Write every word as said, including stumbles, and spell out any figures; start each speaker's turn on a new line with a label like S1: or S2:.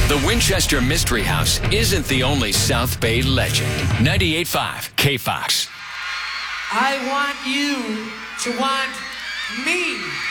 S1: The Winchester Mystery House isn't the only South Bay legend. ninety-eight point five K-Fox.
S2: I want you to want me.